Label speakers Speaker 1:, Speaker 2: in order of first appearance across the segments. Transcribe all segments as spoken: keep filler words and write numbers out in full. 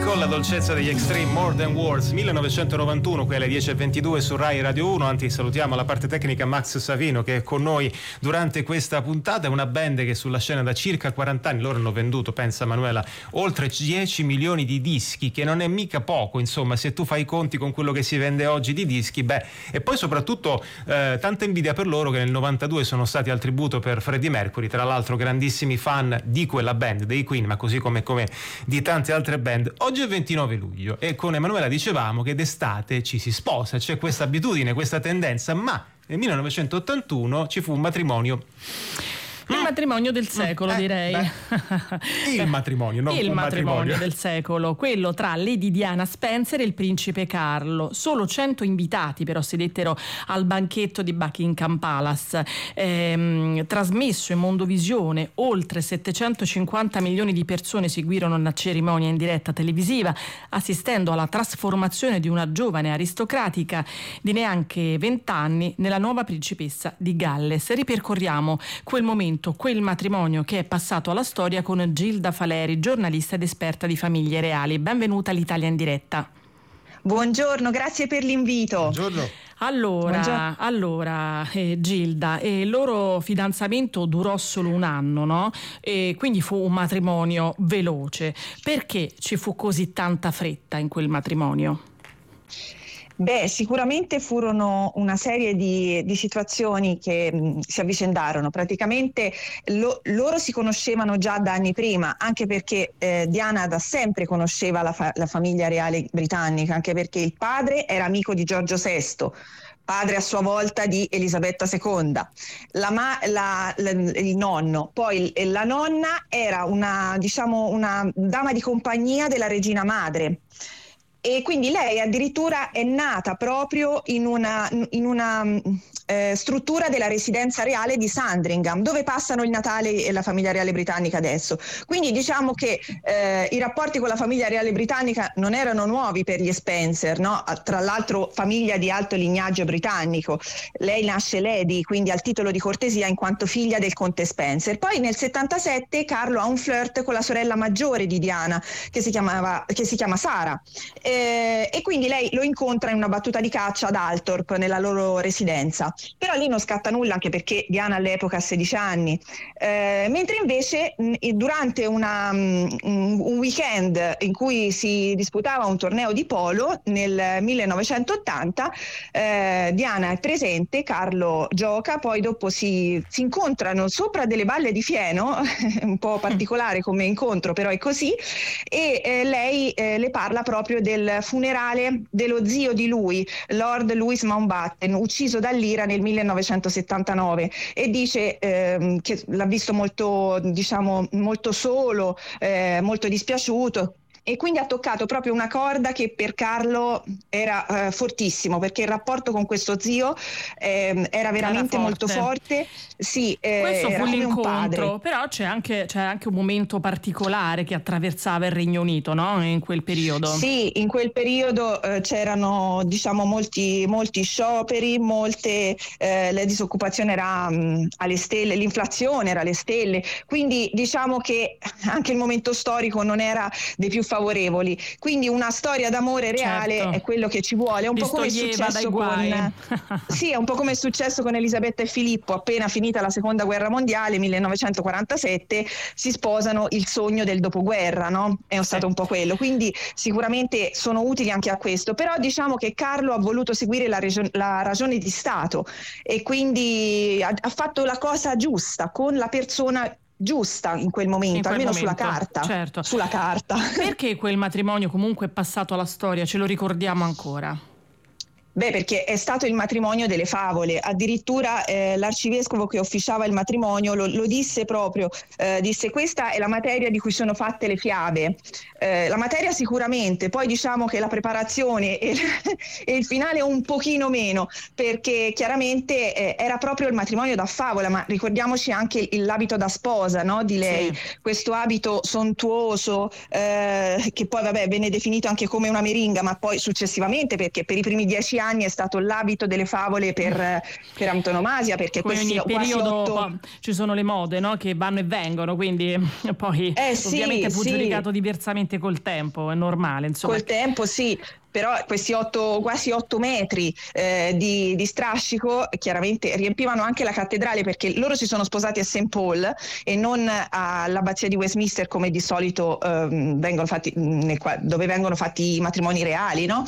Speaker 1: con la dolcezza degli Extreme, More Than Words, millenovecentonovantuno, qui alle dieci e ventidue su Rai Radio uno. Anzi, salutiamo la parte tecnica Max Savino che è con noi durante questa puntata. È una band che è sulla scena da circa quaranta anni. Loro hanno venduto, pensa Manuela, oltre dieci milioni di dischi, che non è mica poco, insomma, se tu fai i conti con quello che si vende oggi di dischi. Beh, e poi soprattutto eh, tanta invidia per loro che nel novantadue sono stati al tributo per Freddie Mercury, tra l'altro grandissimi fan di quella band, dei Queen, ma così come, come di tante altre band. Oggi è ventinove luglio e con Emanuela dicevamo che d'estate ci si sposa, c'è questa abitudine, questa tendenza, ma nel millenovecentottantuno ci fu un matrimonio.
Speaker 2: Il matrimonio del secolo,
Speaker 1: eh,
Speaker 2: direi.
Speaker 1: Beh, il matrimonio, non
Speaker 2: il
Speaker 1: un
Speaker 2: matrimonio,
Speaker 1: matrimonio
Speaker 2: del secolo, quello tra Lady Diana Spencer e il principe Carlo. Solo cento invitati però sedettero al banchetto di Buckingham Palace, ehm, trasmesso in Mondovisione. Oltre settecentocinquanta milioni di persone seguirono la cerimonia in diretta televisiva, assistendo alla trasformazione di una giovane aristocratica di neanche vent'anni nella nuova principessa di Galles. Ripercorriamo quel momento, quel matrimonio che è passato alla storia con Gilda Faleri, giornalista ed esperta di famiglie reali. Benvenuta all'Italia in diretta.
Speaker 3: Buongiorno, grazie per l'invito.
Speaker 1: Buongiorno.
Speaker 2: Allora,
Speaker 3: Buongiorno.
Speaker 2: allora eh, Gilda, eh, il loro fidanzamento durò solo un anno, no? E quindi fu un matrimonio veloce. Perché ci fu così tanta fretta in quel matrimonio?
Speaker 3: Beh, sicuramente furono una serie di, di situazioni che mh, si avvicendarono. Praticamente lo, loro si conoscevano già da anni prima, anche perché eh, Diana da sempre conosceva la, fa, la famiglia reale britannica, anche perché il padre era amico di Giorgio sesto, padre a sua volta di Elisabetta seconda, la ma, la, la, il nonno, poi la nonna era una, diciamo, una dama di compagnia della regina madre. E quindi lei addirittura è nata proprio in una, in una eh, struttura della residenza reale di Sandringham, dove passano il Natale e la famiglia reale britannica adesso. Quindi diciamo che eh, i rapporti con la famiglia reale britannica non erano nuovi per gli Spencer, no? Tra l'altro famiglia di alto lignaggio britannico. Lei nasce Lady, quindi al titolo di cortesia in quanto figlia del conte Spencer. Poi nel settantasette Carlo ha un flirt con la sorella maggiore di Diana, che si chiamava, che si chiama Sara. Eh, e quindi lei lo incontra in una battuta di caccia ad Althorp, nella loro residenza, però lì non scatta nulla, anche perché Diana all'epoca ha sedici anni, eh, mentre invece mh, durante una, mh, un weekend in cui si disputava un torneo di polo nel millenovecentottanta, eh, Diana è presente, Carlo gioca, poi dopo si, si incontrano sopra delle balle di fieno, un po' particolare come incontro, però è così, e eh, lei eh, le parla proprio del funerale dello zio di lui, Lord Louis Mountbatten, ucciso dall'Ira nel millenovecentosettantanove, e dice ehm, che l'ha visto molto, diciamo, molto solo, eh, molto dispiaciuto. E quindi ha toccato proprio una corda che per Carlo era eh, fortissimo, perché il rapporto con questo zio eh, era veramente
Speaker 2: era
Speaker 3: molto forte. Sì, eh,
Speaker 2: questo
Speaker 3: era
Speaker 2: fu
Speaker 3: come un padre.
Speaker 2: l'incontro, però c'è anche, c'è anche un momento particolare che attraversava il Regno Unito, no? In quel periodo.
Speaker 3: Sì, in quel periodo eh, c'erano, diciamo, molti, molti scioperi, molte, eh, la disoccupazione era mh, alle stelle, l'inflazione era alle stelle, quindi diciamo che anche il momento storico non era dei più favorevoli, quindi una storia d'amore reale, certo, è quello che ci vuole, un po' come è successo con sì, è un po' come è successo con Elisabetta e Filippo. Appena finita la seconda guerra mondiale, millenovecentoquarantasette, si sposano, il sogno del dopoguerra, no? È stato un po' quello, quindi sicuramente sono utili anche a questo, però diciamo che Carlo ha voluto seguire la, region- la ragione di Stato e quindi ha, ha fatto la cosa giusta con la persona giusta in quel momento, in quel almeno momento, sulla carta.
Speaker 2: Certo.
Speaker 3: Sulla carta.
Speaker 2: Perché quel matrimonio comunque è passato alla storia, ce lo ricordiamo ancora?
Speaker 3: Beh, perché è stato il matrimonio delle favole, addirittura eh, l'arcivescovo che officiava il matrimonio lo, lo disse proprio, eh, disse: questa è la materia di cui sono fatte le fiabe. Eh, la materia sicuramente, poi diciamo che la preparazione e, e il finale un pochino meno, perché chiaramente eh, era proprio il matrimonio da favola, ma ricordiamoci anche il, l'abito da sposa, no, di lei, sì, questo abito sontuoso eh, che poi vabbè venne definito anche come una meringa, ma poi successivamente, perché per i primi dieci anni è stato l'abito delle favole per, per antonomasia, perché
Speaker 2: come
Speaker 3: questi
Speaker 2: ogni periodo
Speaker 3: otto...
Speaker 2: ci sono le mode, no? Che vanno e vengono, quindi poi
Speaker 3: eh, sì,
Speaker 2: ovviamente fu
Speaker 3: sì.
Speaker 2: giudicato diversamente col tempo, è normale, insomma.
Speaker 3: Col tempo sì, però questi otto, quasi otto metri eh, di, di strascico chiaramente riempivano anche la cattedrale, perché loro si sono sposati a Saint Paul e non all'abbazia di Westminster come di solito ehm, vengono fatti, nel, dove vengono fatti i matrimoni reali, no?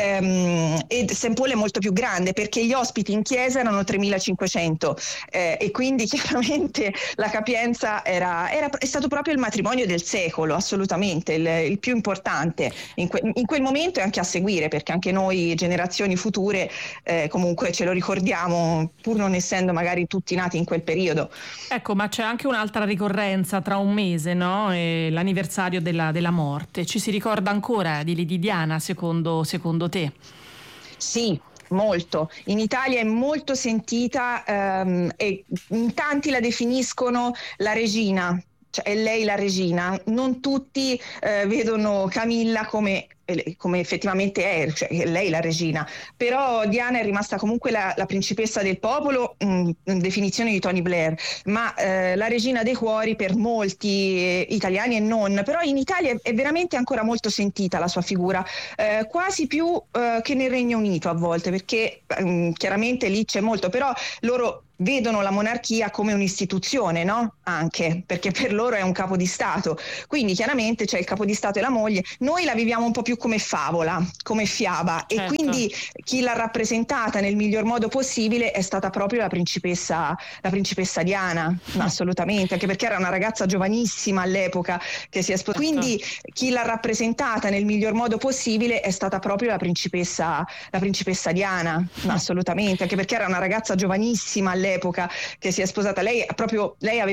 Speaker 3: Ehm, e Saint Paul è molto più grande perché gli ospiti in chiesa erano tremilacinquecento eh, e quindi chiaramente la capienza era, era è stato proprio il matrimonio del secolo, assolutamente il, il più importante in, que, in quel momento e anche a seguire, perché anche noi generazioni future eh, comunque ce lo ricordiamo, pur non essendo magari tutti nati in quel periodo.
Speaker 2: Ecco, ma c'è anche un'altra ricorrenza tra un mese, no? E l'anniversario della, della morte. Ci si ricorda ancora di Lady Diana, secondo, secondo te?
Speaker 3: Sì, molto. In Italia è molto sentita ehm, e in tanti la definiscono la regina, cioè è lei la regina. Non tutti eh, vedono Camilla come come effettivamente è, cioè è lei la regina, però Diana è rimasta comunque la, la principessa del popolo, mh, in definizione di Tony Blair, ma eh, la regina dei cuori per molti eh, italiani e non, però in Italia è veramente ancora molto sentita la sua figura, eh, quasi più eh, che nel Regno Unito a volte, perché mh, chiaramente lì c'è molto, però loro vedono la monarchia come un'istituzione, no? Anche perché per loro è un capo di Stato, quindi chiaramente c'è il capo di Stato e la moglie. Noi la viviamo un po' più come favola, come fiaba, certo. E quindi chi l'ha rappresentata nel miglior modo possibile è stata proprio la principessa, la principessa Diana, assolutamente, anche perché era una ragazza giovanissima all'epoca che si è sposata. Quindi chi l'ha rappresentata nel miglior modo possibile è stata proprio la principessa, la principessa Diana, assolutamente, anche perché era una ragazza giovanissima all'epoca che si è sposata. Lei proprio lei aveva